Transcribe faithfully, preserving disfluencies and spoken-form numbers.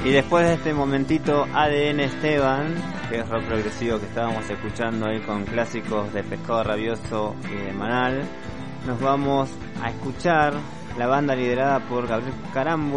Y después de este momentito A D N Esteban, que es rock progresivo que estábamos escuchando ahí con clásicos de Pescado Rabioso y de Manal, nos vamos a escuchar la banda liderada por Gabriel Carambo